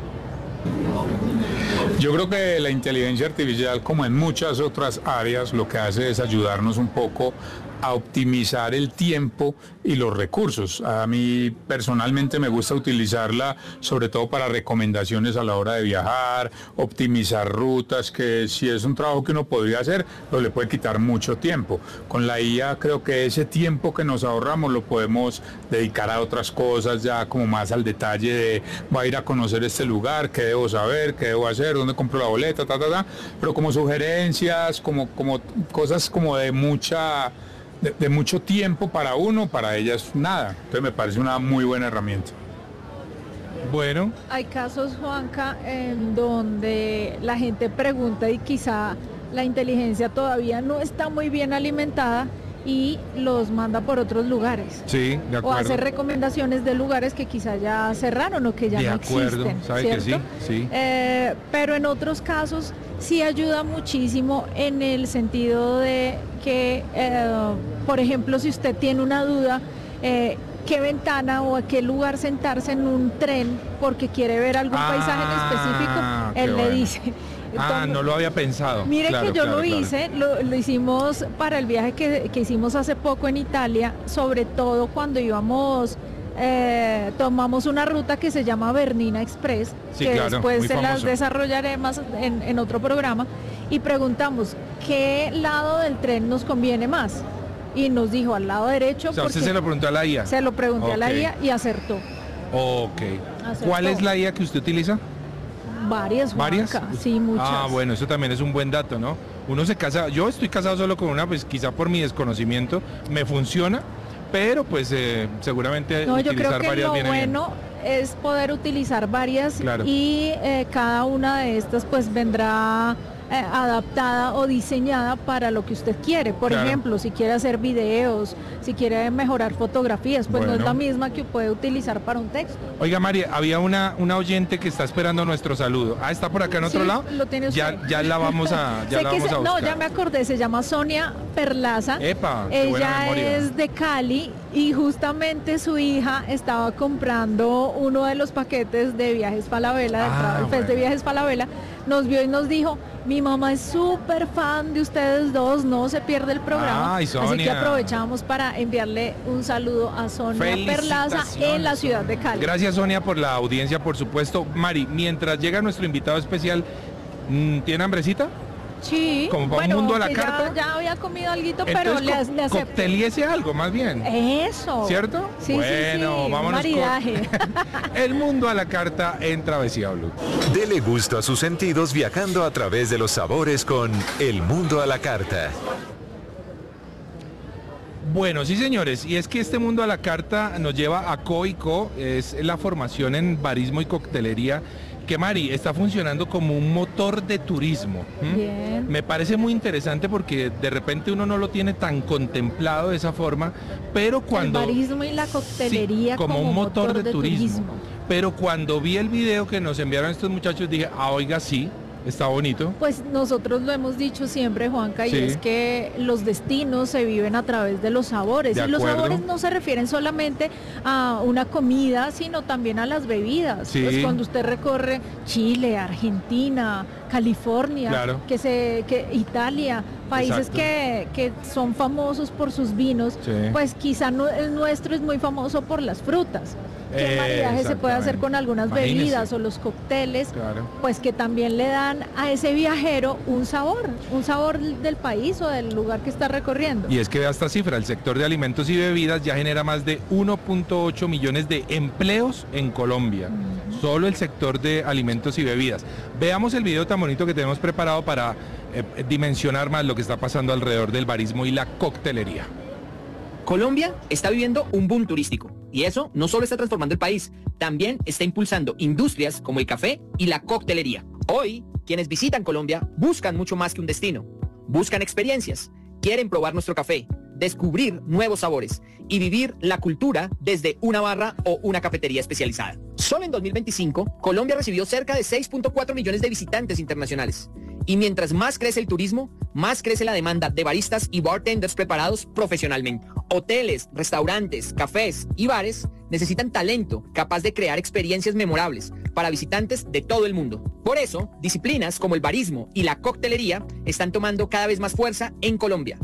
Speaker 20: Yo creo que la inteligencia artificial, como en muchas otras áreas, lo que hace es ayudarnos un poco a optimizar el tiempo y los recursos. A mí personalmente me gusta utilizarla sobre todo para recomendaciones a la hora de viajar, optimizar rutas, que si es un trabajo que uno podría hacer, pues le puede quitar mucho tiempo. Con la I A creo que ese tiempo que nos ahorramos lo podemos dedicar a otras cosas, ya como más al detalle de voy a ir a conocer este lugar, qué debo saber, qué debo hacer, dónde compro la boleta, ta, ta, ta, pero como sugerencias, como, como cosas como de mucha... De, de mucho tiempo para uno, para ellas nada. Entonces me parece una muy buena herramienta.
Speaker 4: Bueno.
Speaker 18: Hay casos, Juanca, en donde la gente pregunta y quizá la inteligencia todavía no está muy bien alimentada y los manda por otros lugares.
Speaker 4: Sí, de acuerdo.
Speaker 18: O hacer recomendaciones de lugares que quizá ya cerraron o que ya
Speaker 4: de
Speaker 18: no
Speaker 4: acuerdo.
Speaker 18: existen.
Speaker 4: ¿Sabe
Speaker 18: ¿cierto?
Speaker 4: que sí? Sí.
Speaker 18: Eh, pero en otros casos sí ayuda muchísimo en el sentido de que, eh, por ejemplo, si usted tiene una duda, eh, qué ventana o a qué lugar sentarse en un tren porque quiere ver algún
Speaker 4: ah,
Speaker 18: paisaje en específico, él
Speaker 4: bueno.
Speaker 18: le dice.
Speaker 4: Ah,
Speaker 18: Entonces,
Speaker 4: no lo había pensado.
Speaker 18: Mire
Speaker 4: claro,
Speaker 18: que yo
Speaker 4: claro,
Speaker 18: lo
Speaker 4: claro.
Speaker 18: hice, lo, lo hicimos para el viaje que, que hicimos hace poco en Italia, sobre todo cuando íbamos, eh, tomamos una ruta que se llama Bernina Express,
Speaker 4: Sí,
Speaker 18: que
Speaker 4: claro,
Speaker 18: después
Speaker 4: muy
Speaker 18: se las
Speaker 4: famoso.
Speaker 18: desarrollaré más en, en otro programa, y preguntamos qué lado del tren nos conviene más. Y nos dijo al lado derecho.
Speaker 4: O sea, usted
Speaker 18: porque
Speaker 4: se lo preguntó a la I A.
Speaker 18: Se lo pregunté a la
Speaker 4: Ok.
Speaker 18: I A y acertó.
Speaker 4: Ok.
Speaker 18: Acertó.
Speaker 4: ¿Cuál es la I A que usted utiliza?
Speaker 18: Varias,
Speaker 4: ¿Varias?
Speaker 18: Juanca, sí, muchas.
Speaker 4: Ah, bueno, eso también es un buen dato, ¿no? Uno se casa, yo estoy casado solo con una, pues quizá por mi desconocimiento me funciona, pero pues eh, seguramente
Speaker 18: No, yo
Speaker 4: utilizar
Speaker 18: creo que
Speaker 4: varias
Speaker 18: lo
Speaker 4: viene bien.
Speaker 18: bueno es poder utilizar varias
Speaker 4: Claro.
Speaker 18: y eh, cada una de estas pues vendrá eh, adaptada o diseñada para lo que usted quiere. Por
Speaker 4: Claro.
Speaker 18: ejemplo, si quiere hacer videos, si quiere mejorar fotografías, pues no es
Speaker 4: Bueno.
Speaker 18: la misma que puede utilizar para un texto.
Speaker 4: Oiga, María, había una, una oyente que está esperando nuestro saludo. Ah, ¿está por acá en otro
Speaker 18: Sí,
Speaker 4: lado?
Speaker 18: lo tiene usted.
Speaker 4: Ya, ya la vamos a, ya
Speaker 18: Sé
Speaker 4: la
Speaker 18: que
Speaker 4: vamos
Speaker 18: se-
Speaker 4: a
Speaker 18: no,
Speaker 4: buscar.
Speaker 18: ya me acordé, se llama Sonia Perlaza.
Speaker 4: Epa, qué buena
Speaker 18: Ella
Speaker 4: memoria.
Speaker 18: es de Cali y justamente su hija estaba comprando uno de los paquetes de Viajes Falabella, del
Speaker 4: Ah,
Speaker 18: Travel Fest
Speaker 4: bueno.
Speaker 18: de Viajes Falabella. Nos vio y nos dijo, mi mamá es súper fan de ustedes dos, no se pierde el programa.
Speaker 4: Ay,
Speaker 18: Así que
Speaker 4: Sonia.
Speaker 18: aprovechamos para enviarle un saludo a Sonia Perlaza en la ciudad de Cali.
Speaker 4: Gracias, Sonia, por la audiencia, por supuesto. Mari, mientras llega nuestro invitado especial, mm, ¿tiene hambrecita?
Speaker 18: Sí,
Speaker 4: Como para un
Speaker 18: bueno,
Speaker 4: mundo a la
Speaker 18: que ya-
Speaker 4: carta.
Speaker 18: Ya, había comido alguito, pero
Speaker 4: Entonces,
Speaker 18: le,
Speaker 4: co-
Speaker 18: le acepto.
Speaker 4: cocteliese algo, más bien.
Speaker 18: Eso.
Speaker 4: ¿Cierto?
Speaker 18: Sí,
Speaker 4: bueno,
Speaker 18: sí, sí,
Speaker 4: vámonos
Speaker 18: maridaje.
Speaker 4: con El mundo a la carta en Travesía Blue.
Speaker 3: Dele gusto a sus sentidos viajando a través de los sabores con El mundo a la carta.
Speaker 4: Bueno, sí, señores, y es que este mundo a la carta nos lleva a Co y Co, es la formación en barismo y coctelería, que Mari está funcionando como un motor de turismo. ¿m?
Speaker 18: Bien.
Speaker 4: Me parece muy interesante porque de repente uno no lo tiene tan contemplado de esa forma, pero cuando...
Speaker 18: El barismo y la coctelería
Speaker 4: Sí, como un motor, de, turismo. Pero cuando vi el video que nos enviaron estos muchachos dije, ah, oiga, sí, está bonito.
Speaker 18: Pues nosotros lo hemos dicho siempre, Juanca,
Speaker 4: Sí.
Speaker 18: y es que los destinos se viven a través de los sabores.
Speaker 4: De
Speaker 18: y los
Speaker 4: acuerdo.
Speaker 18: sabores no se refieren solamente a una comida, sino también a las bebidas.
Speaker 4: Sí.
Speaker 18: Pues cuando usted recorre Chile, Argentina, California,
Speaker 4: Claro.
Speaker 18: que se, que Italia, países
Speaker 4: Exacto.
Speaker 18: que, que son famosos por sus vinos,
Speaker 4: Sí.
Speaker 18: pues quizá no- el nuestro es muy famoso por las frutas. ¿Qué
Speaker 4: Eh,
Speaker 18: maridaje se puede hacer
Speaker 4: exactamente.
Speaker 18: con algunas
Speaker 4: Imagínese.
Speaker 18: bebidas o los cócteles?
Speaker 4: Claro.
Speaker 18: Pues que también le dan a ese viajero un sabor, un sabor del país o del lugar que está recorriendo.
Speaker 4: Y es que vea esta cifra, el sector de alimentos y bebidas ya genera más de uno punto ocho millones de empleos en Colombia. Solo el sector de alimentos y bebidas. Veamos el video tan bonito que tenemos preparado para eh, dimensionar más lo que está pasando alrededor del barismo y la coctelería.
Speaker 21: Colombia está viviendo un boom turístico y eso no solo está transformando el país, también está impulsando industrias como el café y la coctelería. Hoy, quienes visitan Colombia buscan mucho más que un destino, buscan experiencias, quieren probar nuestro café, descubrir nuevos sabores y vivir la cultura desde una barra o una cafetería especializada. Solo en dos mil veinticinco, Colombia recibió cerca de seis punto cuatro millones de visitantes internacionales. Y mientras más crece el turismo, más crece la demanda de baristas y bartenders preparados profesionalmente. Hoteles, restaurantes, cafés y bares necesitan talento capaz de crear experiencias memorables para visitantes de todo el mundo. Por eso, disciplinas como el barismo y la coctelería están tomando cada vez más fuerza en Colombia.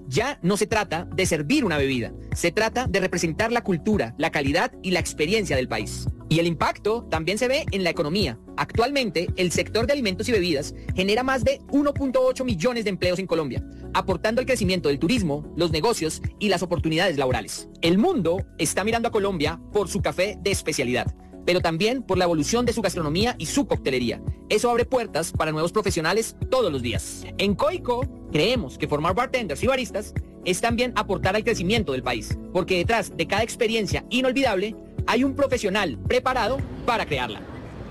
Speaker 21: ya no se trata de servir una bebida, se trata de representar la cultura, la calidad y la experiencia del país. Y el impacto también se ve en la economía. Actualmente, el sector de alimentos y bebidas genera más de uno punto ocho millones de empleos en Colombia, aportando al crecimiento del turismo, los negocios y las oportunidades laborales. El mundo está mirando a Colombia por su café de especialidad, pero también por la evolución de su gastronomía y su coctelería. Eso abre puertas para nuevos profesionales todos los días. En Coico, creemos que formar bartenders y baristas es también aportar al crecimiento del país, porque detrás de cada experiencia inolvidable hay un profesional preparado para crearla.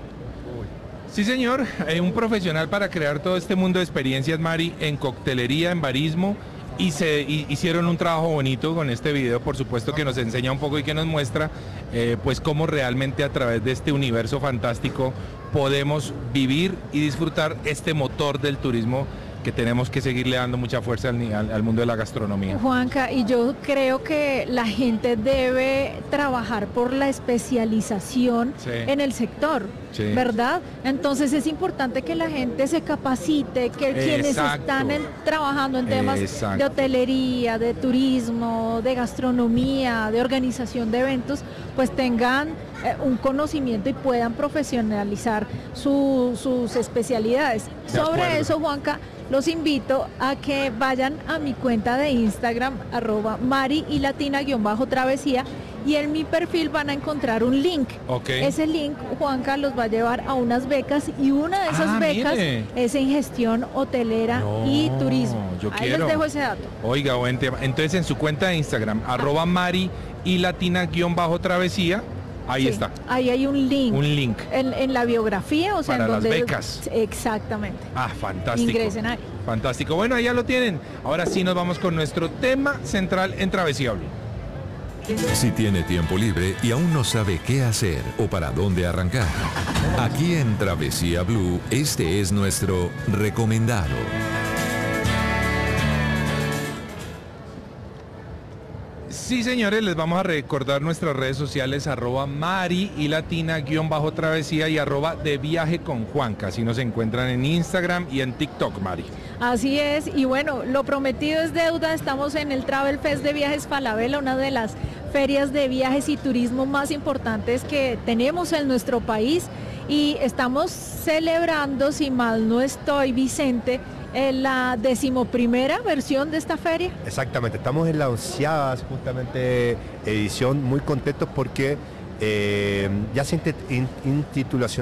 Speaker 4: Sí, señor, eh, un profesional para crear todo este mundo de experiencias, Mari, en coctelería, en barismo, y se y, hicieron un trabajo bonito con este video, por supuesto, que nos enseña un poco y que nos muestra eh, pues cómo realmente a través de este universo fantástico podemos vivir y disfrutar este motor del turismo que tenemos que seguirle dando mucha fuerza al, al, al mundo de la gastronomía.
Speaker 18: Juanca, y yo creo que la gente debe trabajar por la especialización sí. en el sector, sí. ¿verdad? Entonces es importante que la gente se capacite, que Exacto. quienes están en, trabajando en temas Exacto. de hotelería, de turismo, de gastronomía, de organización de eventos, pues tengan eh, un conocimiento y puedan profesionalizar su, sus especialidades. De Sobre acuerdo. Eso, Juanca, los invito a que vayan a mi cuenta de Instagram, arroba Mari y Latina guión bajo travesía, y en mi perfil van a encontrar un link. Okay. Ese link, Juanca, los va a llevar a unas becas, y una de esas ah, becas mire. es en gestión hotelera no, y turismo.
Speaker 4: Yo
Speaker 18: Ahí
Speaker 4: quiero.
Speaker 18: les dejo ese dato.
Speaker 4: Oiga, buen tema. Entonces en su cuenta de Instagram, ah. arroba Mari y Latina guión bajo travesía, ahí sí, está.
Speaker 18: Ahí hay un link.
Speaker 4: Un link.
Speaker 18: En, en la biografía, o sea,
Speaker 4: para
Speaker 18: en donde
Speaker 4: las becas.
Speaker 18: Exactamente.
Speaker 4: Ah, fantástico.
Speaker 18: Ingresen ahí.
Speaker 4: Fantástico. Bueno, ahí ya lo tienen. Ahora sí nos vamos con nuestro tema central en Travesía Blue.
Speaker 3: Si tiene tiempo libre y aún no sabe qué hacer o para dónde arrancar, aquí en Travesía Blue, este es nuestro recomendado.
Speaker 4: Sí, señores, les vamos a recordar nuestras redes sociales, arroba Mari y Latina guión bajo travesía y arroba de viaje con Juanca. Así nos encuentran en Instagram y en TikTok, Mari.
Speaker 18: Así es, y bueno, lo prometido es deuda. Estamos en el Travel Fest de Viajes Falabella, una de las ferias de viajes y turismo más importantes que tenemos en nuestro país, y estamos celebrando, si mal no estoy, Vicente, en la decimoprimera versión de esta feria.
Speaker 2: Exactamente, estamos en la onceava justamente edición, muy contentos porque eh, ya se institucionalizó.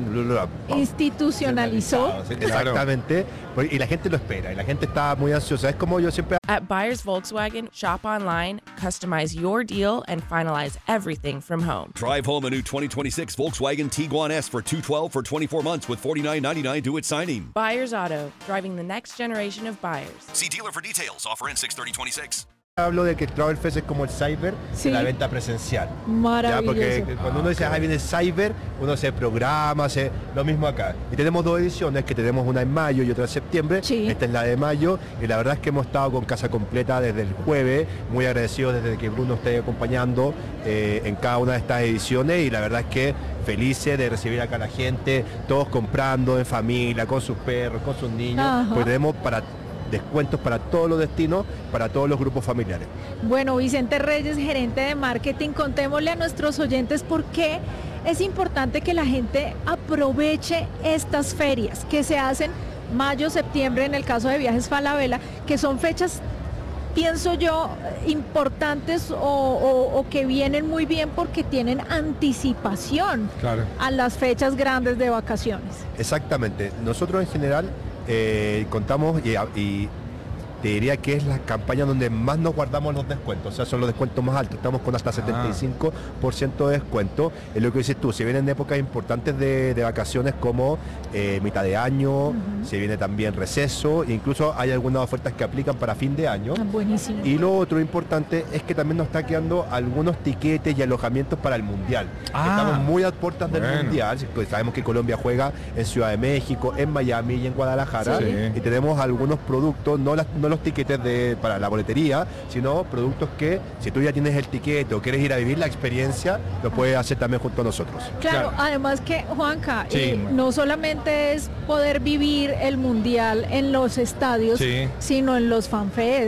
Speaker 18: Institucionalizó.
Speaker 2: Exactamente, y la gente lo espera, y la gente está muy ansiosa. Es como yo siempre...
Speaker 22: At Buyers Volkswagen, shop online, customize your deal, and finalize everything from home.
Speaker 23: Drive home a new twenty twenty-six Volkswagen Tiguan S for two hundred twelve for twenty-four months with forty-nine ninety-nine due at signing.
Speaker 22: Buyers Auto, driving the next generation of buyers.
Speaker 23: See dealer for details. Offer ends six thirty twenty-six.
Speaker 2: Hablo de que Travel Fest es como el cyber sí. de la venta presencial.
Speaker 18: Maravilloso.
Speaker 2: ¿Ya? Porque cuando uno dice, ah, viene el cyber, uno se programa, se... lo mismo acá. Y tenemos dos ediciones, que tenemos una en mayo y otra en septiembre.
Speaker 18: Sí.
Speaker 2: Esta es la de mayo, y la verdad es que hemos estado con casa completa desde el jueves, muy agradecidos desde que Bruno esté acompañando eh, en cada una de estas ediciones, y la verdad es que felices de recibir acá a la gente, todos comprando en familia, con sus perros, con sus niños, Ajá. pues tenemos para... descuentos para todos los destinos, para todos los grupos familiares.
Speaker 18: Bueno, Vicente Reyes, gerente de marketing, contémosle a nuestros oyentes por qué es importante que la gente aproveche estas ferias que se hacen mayo, septiembre, en el caso de Viajes Falabella, que son fechas, pienso yo, importantes o, o, o que vienen muy bien porque tienen anticipación
Speaker 2: claro.
Speaker 18: a las fechas grandes de vacaciones.
Speaker 2: Exactamente. Nosotros en general Eh, contamos y, y te diría que es la campaña donde más nos guardamos los descuentos, o sea, son los descuentos más altos, estamos con hasta setenta y cinco por ciento de descuento. Es lo que dices tú, se vienen épocas importantes de, de vacaciones como eh, mitad de año, uh-huh. se viene también receso, e incluso hay algunas ofertas que aplican para fin de año.
Speaker 18: Ah, buenísimo.
Speaker 2: Y lo otro importante es que también nos está quedando algunos tiquetes y alojamientos para el Mundial. Ah, estamos muy a puertas del bueno. Mundial, sabemos que Colombia juega en Ciudad de México, en Miami y en Guadalajara, sí. y tenemos algunos productos, no las no los tiquetes de, para la boletería, sino productos que si tú ya tienes el tiquete o quieres ir a vivir la experiencia, lo puedes hacer también junto a nosotros.
Speaker 18: Claro, claro. Además que, Juanca,
Speaker 2: sí,
Speaker 18: eh, no solamente es poder vivir el Mundial en los estadios, sí. sino en los fanfests,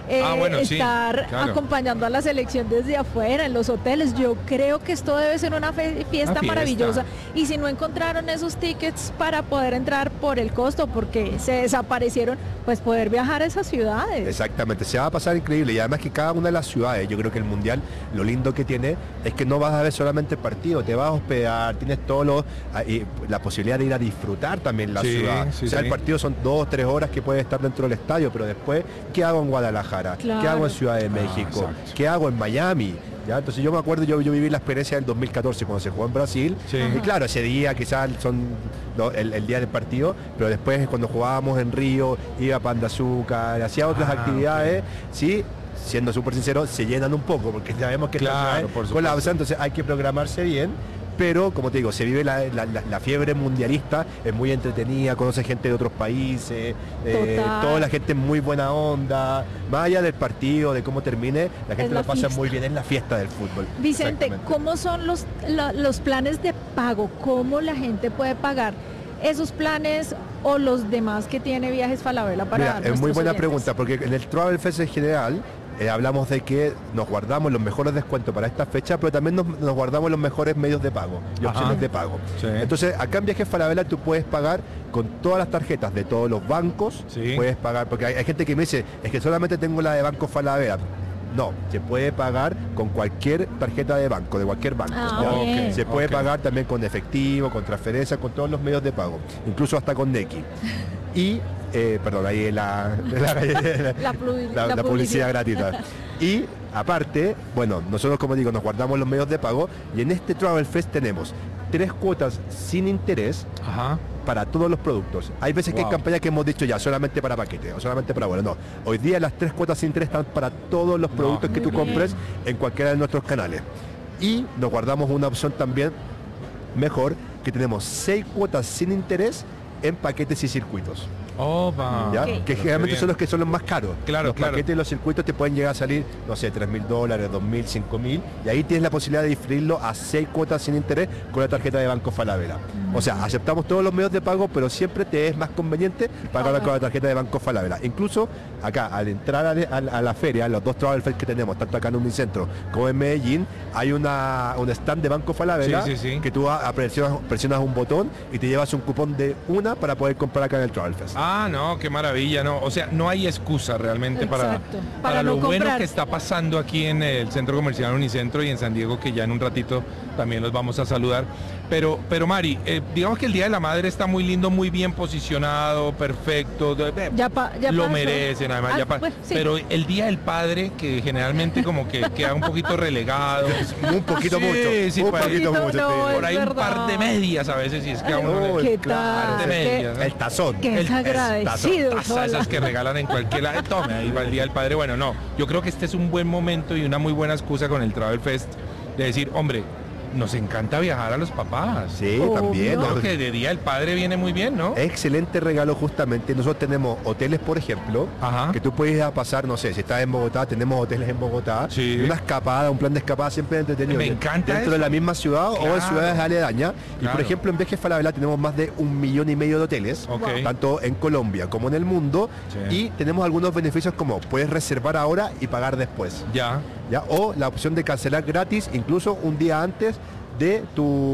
Speaker 18: eh,
Speaker 4: ah, bueno,
Speaker 18: estar
Speaker 4: sí, claro.
Speaker 18: acompañando a la selección desde afuera, en los hoteles. Yo creo que esto debe ser una fe- fiesta,
Speaker 4: fiesta.
Speaker 18: maravillosa. Y si no encontraron esos tickets para poder entrar por el costo, porque se desaparecieron, pues poder viajar a esas ciudades.
Speaker 2: Exactamente, se va a pasar increíble. Y además que cada una de las ciudades, yo creo que el Mundial, lo lindo que tiene es que no vas a ver solamente el partido, te vas a hospedar, tienes todos los, eh, la posibilidad de ir a disfrutar también la
Speaker 4: Sí,
Speaker 2: ciudad.
Speaker 4: sí,
Speaker 2: o sea,
Speaker 4: sí.
Speaker 2: el partido son dos, tres horas que puedes estar dentro del estadio, pero después, ¿qué hago en Guadalajara?
Speaker 18: Claro.
Speaker 2: ¿Qué hago en Ciudad de México?
Speaker 4: Ah, exacto.
Speaker 2: ¿Qué hago en Miami? ¿Ya? Entonces yo me acuerdo, yo, yo viví la experiencia del dos mil catorce cuando se jugó en Brasil.
Speaker 4: Sí.
Speaker 2: Y claro, ese día quizás son lo- el, el día del partido, pero después cuando jugábamos en Río, iba a Pan de Azúcar, hacía otras
Speaker 4: Ah,
Speaker 2: actividades, sí, siendo súper sincero, se llenan un poco, porque sabemos que
Speaker 4: Claro,
Speaker 2: esta ciudad
Speaker 4: por supuesto.
Speaker 2: colapsa, entonces hay que programarse bien. Pero, como te digo, se vive la, la- la- la fiebre mundialista, es muy entretenida, conoce gente de otros países, eh,
Speaker 18: Total.
Speaker 2: toda la gente es muy buena onda, más allá del partido, de cómo termine, la gente
Speaker 18: la
Speaker 2: lo pasa
Speaker 18: fiesta.
Speaker 2: muy bien, es la fiesta del fútbol.
Speaker 18: Vicente,
Speaker 2: Exactamente.
Speaker 18: ¿cómo son los, la- los planes de pago? ¿Cómo la gente puede pagar esos planes o los demás que tiene Viajes Falabella para
Speaker 2: Mira, es muy
Speaker 18: nuestros
Speaker 2: buena
Speaker 18: oyentes?
Speaker 2: pregunta, porque en el Travel Fest en general eh, hablamos de que nos guardamos los mejores descuentos para esta fecha, pero también nos, nos guardamos los mejores medios de pago y
Speaker 4: Ajá.
Speaker 2: opciones de pago.
Speaker 4: Sí.
Speaker 2: Entonces, acá en Viajes Falabella tú puedes pagar con todas las tarjetas de todos los bancos,
Speaker 4: Sí.
Speaker 2: puedes pagar, porque hay, hay gente que me dice, es que solamente tengo la de Banco Falabella. No, se puede pagar con cualquier tarjeta de banco, de cualquier banco.
Speaker 18: Ah,
Speaker 2: ¿ya?
Speaker 18: bien.
Speaker 2: Se puede
Speaker 4: Ok.
Speaker 2: pagar también con efectivo, con transferencia, con todos los medios de pago, incluso hasta con Nequi. Y, eh, perdón, ahí la, la,
Speaker 18: La, plu-
Speaker 2: la-
Speaker 18: la
Speaker 2: la publicidad gratuita. Y aparte, bueno, nosotros como digo, nos guardamos los medios de pago y en este Travel Fest tenemos tres cuotas sin interés
Speaker 4: Ajá.
Speaker 2: para todos los productos. Hay veces que hay
Speaker 4: Wow.
Speaker 2: campañas que hemos dicho ya solamente para paquete o solamente para vuelo. No, hoy día las tres cuotas sin interés están para todos los productos que
Speaker 18: muy
Speaker 2: tú
Speaker 18: bien.
Speaker 2: compres en cualquiera de nuestros canales. Y nos guardamos una opción también mejor, que tenemos seis cuotas sin interés en paquetes y circuitos.
Speaker 4: Opa.
Speaker 2: ¿Ya?
Speaker 18: Ok.
Speaker 2: Que
Speaker 4: Pero
Speaker 2: generalmente
Speaker 4: qué
Speaker 2: son
Speaker 4: bien.
Speaker 2: los que son los más caros.
Speaker 4: Claro,
Speaker 2: los
Speaker 4: claro.
Speaker 2: paquetes y los circuitos te pueden llegar a salir, no sé, tres mil dólares, dos mil, cinco mil, y ahí tienes la posibilidad de diferirlo a seis cuotas sin interés con la tarjeta de Banco Falabella. O sea, aceptamos todos los medios de pago, pero siempre te es más conveniente pagar con la tarjeta de Banco Falabella. Incluso acá, al entrar a, a- a la feria, los dos Travel Fest que tenemos, tanto acá en Unicentro como en Medellín, hay una, un stand de Banco Falabella
Speaker 4: Sí, sí, sí.
Speaker 2: que tú a- a presionas, presionas un botón y te llevas un cupón de una para poder comprar acá en el Travel Fest.
Speaker 4: Ah, no, qué maravilla, no. O sea, no hay excusa realmente para,
Speaker 18: Exacto.
Speaker 4: para,
Speaker 18: Para
Speaker 4: lo
Speaker 18: no
Speaker 4: bueno
Speaker 18: comprar.
Speaker 4: que está pasando aquí en el Centro Comercial Unicentro y en San Diego, que ya en un ratito también los vamos a saludar. Pero, pero Mari, eh, digamos que el Día de la Madre está muy lindo, muy bien posicionado, perfecto. de- de-
Speaker 18: Ya pa- ya
Speaker 4: lo
Speaker 18: pasó.
Speaker 4: merecen, además.
Speaker 18: Ah,
Speaker 4: ya pa-
Speaker 18: pues, sí.
Speaker 4: Pero el Día del Padre, que generalmente como que queda un poquito relegado.
Speaker 2: Un poquito
Speaker 4: Sí,
Speaker 2: mucho.
Speaker 4: sí,
Speaker 2: un
Speaker 4: por ahí-
Speaker 2: poquito mucho.
Speaker 18: no,
Speaker 2: te-
Speaker 4: Por ahí
Speaker 18: es
Speaker 4: un par de
Speaker 18: verdad.
Speaker 4: medias a veces, y es que a uno
Speaker 2: Uy,
Speaker 4: le-
Speaker 18: ¿Qué
Speaker 2: claro,
Speaker 18: tal?
Speaker 4: de medias, ¿no?
Speaker 2: El tazón.
Speaker 18: Qué
Speaker 4: El-
Speaker 18: desagradecido.
Speaker 4: taza,
Speaker 18: hola.
Speaker 4: esas que regalan en cualquier lado. Tome, ahí va el Día del Padre. Bueno, no, yo creo que este es un buen momento y una muy buena excusa con el Travel Fest de decir, hombre, nos encanta viajar a los papás.
Speaker 2: Sí,
Speaker 18: Obvio.
Speaker 2: también.
Speaker 4: Creo
Speaker 2: ¿no?
Speaker 4: que de Día del Padre viene muy bien, ¿no?
Speaker 2: Excelente regalo justamente. Nosotros tenemos hoteles, por ejemplo,
Speaker 4: Ajá.
Speaker 2: que tú puedes ir a pasar, no sé, si estás en Bogotá, tenemos hoteles en Bogotá.
Speaker 4: Sí.
Speaker 2: Una escapada, un plan de escapada siempre entretenido.
Speaker 4: Me encanta
Speaker 2: Dentro de
Speaker 4: eso.
Speaker 2: la misma ciudad o en
Speaker 4: Claro.
Speaker 2: ciudades aledañas. Y
Speaker 4: Claro.
Speaker 2: por ejemplo, en Viajes Falabella tenemos más de un millón y medio de hoteles,
Speaker 4: Ok.
Speaker 2: tanto en Colombia como en el mundo.
Speaker 4: Sí.
Speaker 2: Y tenemos algunos beneficios como puedes reservar ahora y pagar después.
Speaker 4: Ya.
Speaker 2: ¿Ya? O la opción de cancelar gratis, incluso un día antes de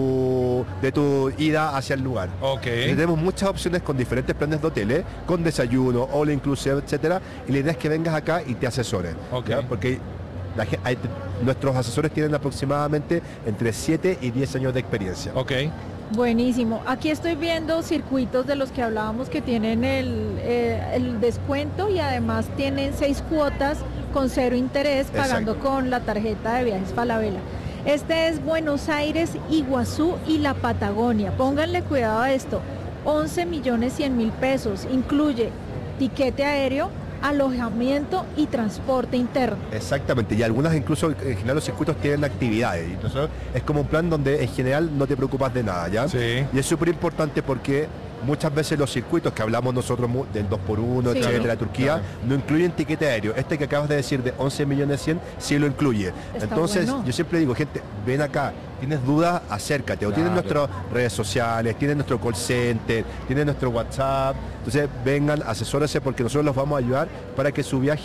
Speaker 2: tu, de tu ida hacia el lugar.
Speaker 4: Ok.
Speaker 2: Entonces, tenemos muchas opciones con diferentes planes de hoteles, con desayuno, all inclusive, etcétera. Y la idea es que vengas acá y te asesores.
Speaker 4: Ok.
Speaker 2: ¿ya? Porque la gen- hay- nuestros asesores tienen aproximadamente entre siete y diez años de experiencia.
Speaker 4: Ok.
Speaker 18: Buenísimo. Aquí estoy viendo circuitos de los que hablábamos que tienen el, eh, el descuento y además tienen seis cuotas con cero interés pagando
Speaker 2: Exacto.
Speaker 18: con la tarjeta de Viajes Falabella. Este es Buenos Aires, Iguazú y la Patagonia. Pónganle cuidado a esto. once millones cien mil pesos. Incluye tiquete aéreo, alojamiento y transporte interno.
Speaker 2: Exactamente, y algunas incluso en general los circuitos tienen actividades. Y nosotros es como un plan donde en general no te preocupas de nada, ¿ya?
Speaker 4: Sí.
Speaker 2: Y es súper importante porque muchas veces los circuitos que hablamos nosotros mu- del dos por uno,
Speaker 18: Sí.
Speaker 2: etcétera,
Speaker 4: Claro,
Speaker 2: Turquía,
Speaker 4: claro.
Speaker 2: no incluyen tiquete aéreo. Este que acabas de decir de once millones cien, sí lo incluye.
Speaker 18: Está
Speaker 2: Entonces,
Speaker 18: bueno.
Speaker 2: yo siempre digo, gente, ven acá, tienes dudas, acércate. O tienes
Speaker 4: Claro.
Speaker 2: nuestras redes sociales, tienes nuestro call center, tienes nuestro WhatsApp. Entonces, vengan, asesórense porque nosotros los vamos a ayudar para que su viaje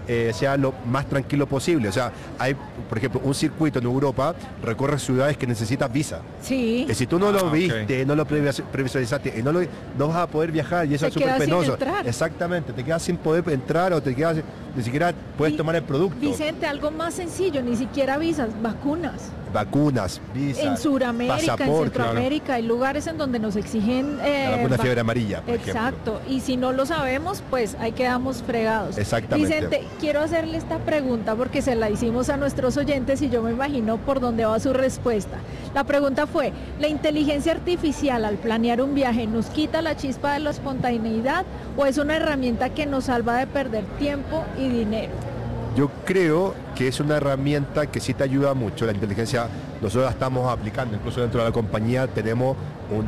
Speaker 2: eh, sea lo más tranquilo posible. O sea, hay, por ejemplo, un circuito en Europa recorre ciudades que necesitas visa.
Speaker 18: Sí.
Speaker 2: Y si tú no lo
Speaker 18: Ah,
Speaker 2: viste,
Speaker 18: okay.
Speaker 2: no lo previs- previsualizaste y no, lo, no vas a poder viajar y eso
Speaker 18: Te
Speaker 2: es súper
Speaker 18: quedas sin
Speaker 2: penoso.
Speaker 18: entrar.
Speaker 2: Exactamente, te quedas sin poder entrar o te quedas, ni siquiera puedes tomar el producto.
Speaker 18: Vicente, algo más sencillo, ni siquiera visas, vacunas.
Speaker 2: Vacunas, visas,
Speaker 18: En Sudamérica, en
Speaker 2: pasaporte.
Speaker 18: Centroamérica, hay lugares en donde nos exigen... eh,
Speaker 2: La vacuna
Speaker 18: vac-
Speaker 2: fiebre amarilla, por
Speaker 18: Exacto, y si no lo sabemos, pues ahí quedamos fregados.
Speaker 2: Exactamente.
Speaker 18: Vicente, quiero hacerle esta pregunta porque se la hicimos a nuestros oyentes y yo me imagino por dónde va su respuesta. La pregunta fue, ¿la inteligencia artificial al planear un viaje nos quita la chispa de la espontaneidad o es una herramienta que nos salva de perder tiempo y dinero?
Speaker 2: Yo creo que es una herramienta que sí te ayuda mucho. La inteligencia nosotros la estamos aplicando, incluso dentro de la compañía tenemos un,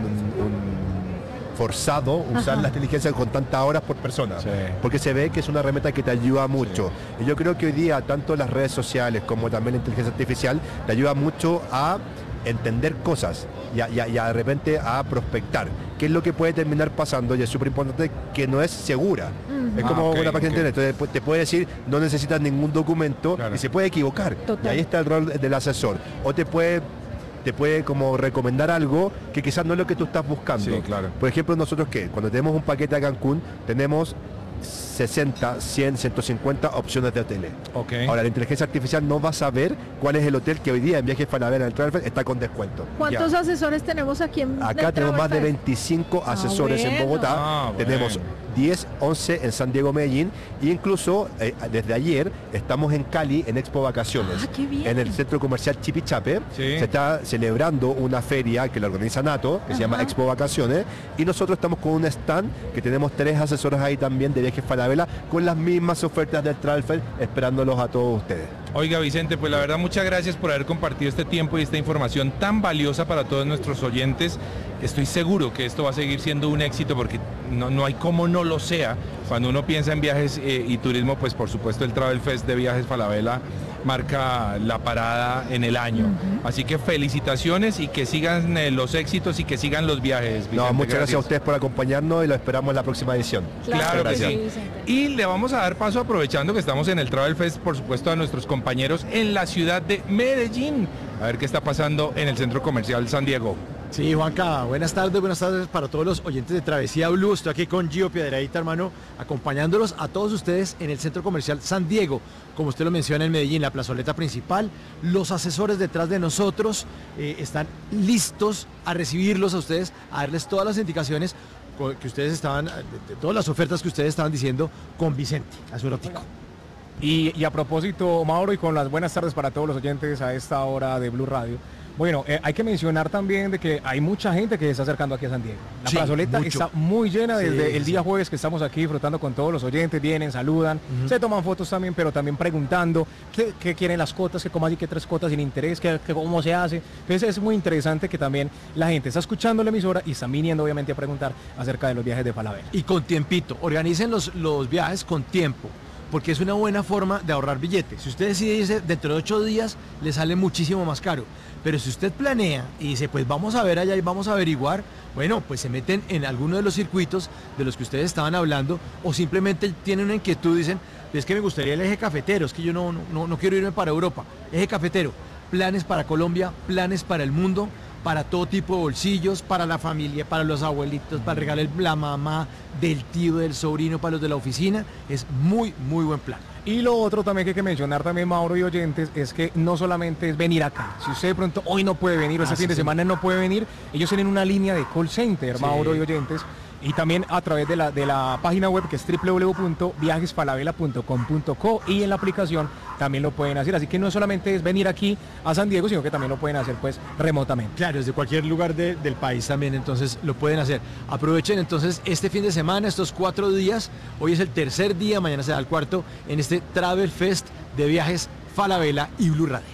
Speaker 2: un forzado usar
Speaker 1: Ajá.
Speaker 2: la inteligencia con tantas horas por persona, porque se ve que es una herramienta que te ayuda mucho. Y yo creo que hoy día tanto las redes sociales como también la inteligencia artificial te ayuda mucho a entender cosas y a, y a- y a de repente a prospectar. ¿Qué es lo que puede terminar pasando? Y es súper importante que no es segura.
Speaker 1: Ujú.
Speaker 2: Es como
Speaker 1: Ah, ok,
Speaker 2: una página
Speaker 1: ok.
Speaker 2: de internet. Entonces te puede decir no necesitas ningún documento y se puede equivocar.
Speaker 1: Total.
Speaker 2: Y ahí está el rol del asesor. O te puede te puede como recomendar algo que quizás no es lo que tú estás buscando.
Speaker 4: Sí, claro.
Speaker 2: Por ejemplo, nosotros qué, cuando tenemos un paquete a Cancún, tenemos sesenta, cien, ciento cincuenta opciones de hoteles.
Speaker 4: Okay.
Speaker 2: Ahora, la inteligencia artificial no va a saber cuál es el hotel que hoy día en Viajes Falabella en el Travel está con descuento.
Speaker 18: ¿Cuántos
Speaker 2: Ya.
Speaker 18: asesores tenemos aquí en
Speaker 2: Acá
Speaker 18: el
Speaker 2: tenemos más de
Speaker 18: Travel Fest?
Speaker 2: veinticinco asesores en
Speaker 18: bueno.
Speaker 2: Bogotá.
Speaker 4: Ah, bueno.
Speaker 2: Tenemos diez, once en San Diego, Medellín. E incluso eh, desde ayer estamos en Cali en Expo Vacaciones.
Speaker 18: Ah, qué bien.
Speaker 2: En el centro comercial Chipichape.
Speaker 4: Sí.
Speaker 2: Se está celebrando una feria que la organiza NATO, que se llama
Speaker 18: Ajá.
Speaker 2: Expo Vacaciones. Y nosotros estamos con un stand que tenemos tres asesores ahí también de Viajes Falabella con las mismas ofertas del Travel Fair, esperándolos a todos ustedes.
Speaker 4: Oiga, Vicente, pues la verdad muchas gracias por haber compartido este tiempo y esta información tan valiosa para todos nuestros oyentes. Estoy seguro que esto va a seguir siendo un éxito porque no, no hay cómo no lo sea. Cuando uno piensa en viajes eh, y turismo, pues por supuesto el Travel Fest de Viajes Falabella marca la parada en el año. Así que felicitaciones y que sigan eh, los éxitos y que sigan los viajes. Vicente,
Speaker 2: No, muchas gracias a ustedes por acompañarnos y lo esperamos en la próxima edición.
Speaker 4: Claro que
Speaker 2: Gracias.
Speaker 4: sí. Y le vamos a dar paso, aprovechando que estamos en el Travel Fest, por supuesto, a nuestros compañeros en la ciudad de Medellín. A ver qué está pasando en el Centro Comercial San Diego.
Speaker 1: Sí, Juanca, buenas tardes, buenas tardes para todos los oyentes de Travesía Blue. Estoy aquí con Gio Piedradita, hermano, acompañándolos a todos ustedes en el Centro Comercial San Diego. Como usted lo menciona en Medellín, la plazoleta principal, los asesores detrás de nosotros eh, están listos a recibirlos a ustedes, a darles todas las indicaciones co- que ustedes estaban, de- de todas las ofertas que ustedes estaban diciendo con Vicente, a su erótico.
Speaker 6: Y, y a propósito, Mauro, y con las buenas tardes para todos los oyentes a esta hora de Blue Radio. Bueno, eh, hay que mencionar también de que hay mucha gente que se está acercando aquí a San Diego. La
Speaker 1: Sí,
Speaker 6: plazoleta
Speaker 1: mucho.
Speaker 6: está muy llena
Speaker 1: Sí,
Speaker 6: desde
Speaker 1: sí,
Speaker 6: el día jueves que estamos aquí disfrutando con todos los oyentes, vienen, saludan, se toman fotos también, pero también preguntando qué, qué quieren las cotas, qué cómo así que tres cotas sin interés, qué, qué- cómo se hace. Entonces es muy interesante que también la gente está escuchando la emisora y están viniendo obviamente a preguntar acerca de los viajes de Falabella.
Speaker 1: Y con tiempito, organicen los, los viajes con tiempo, porque es una buena forma de ahorrar billetes. Si usted decide irse dentro de ocho días, le sale muchísimo más caro. Pero si usted planea y dice, pues vamos a ver allá y vamos a averiguar, bueno, pues se meten en alguno de los circuitos de los que ustedes estaban hablando, o simplemente tienen una inquietud, dicen, es que me gustaría el eje cafetero, es que yo no, no, no quiero irme para Europa. Eje cafetero, planes para Colombia, planes para el mundo, para todo tipo de bolsillos, para la familia, para los abuelitos, para regalar la mamá, del tío, del sobrino, para los de la oficina. Es muy, muy buen plan.
Speaker 6: Y lo otro también que hay que mencionar también, Mauro y oyentes, es que no solamente es venir acá. Si usted de pronto hoy no puede venir o este
Speaker 1: Ah,
Speaker 6: fin
Speaker 1: sí,
Speaker 6: de
Speaker 1: sí.
Speaker 6: semana no puede venir, ellos tienen una línea de call center,
Speaker 1: Sí.
Speaker 6: Mauro y oyentes, y también a través de la, de la página web que es doble u doble u doble u punto viajes falabella punto com punto co y en la aplicación también lo pueden hacer. Así que no solamente es venir aquí a San Diego, sino que también lo pueden hacer pues remotamente.
Speaker 1: Claro, desde cualquier lugar de- del país también, entonces lo pueden hacer. Aprovechen entonces este fin de semana, estos cuatro días. Hoy es el tercer día, mañana será el cuarto, en este Travel Fest de Viajes Falabella y Blue Radio.